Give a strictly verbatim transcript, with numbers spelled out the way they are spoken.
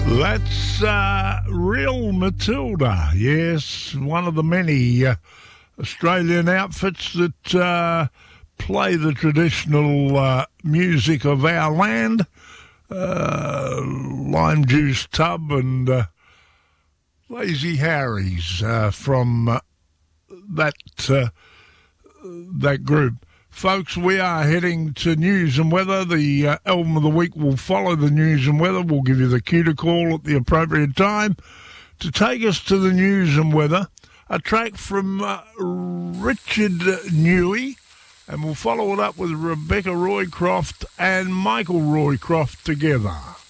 That's uh, Real Matilda. Yes, one of the many uh, Australian outfits that uh, play the traditional uh, music of our land. Uh, Lime Juice Tub and uh, Lazy Harry's uh, from uh, that uh, that group. Folks, we are heading to news and weather. The uh, album of the week will follow the news and weather. We'll give you the cue to call at the appropriate time to take us to the news and weather. A track from uh, Richard Newey, and we'll follow it up with Rebecca Roycroft and Michael Roycroft together.